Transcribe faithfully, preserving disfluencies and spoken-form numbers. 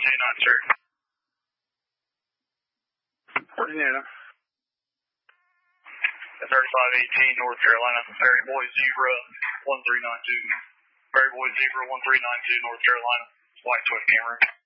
two nine, sir. Fortinetta. thirty-five eighteen, North Carolina. Prairie Boy Zebra one three nine two. Prairie Boy Zebra one three nine two, North Carolina. White Swift camera.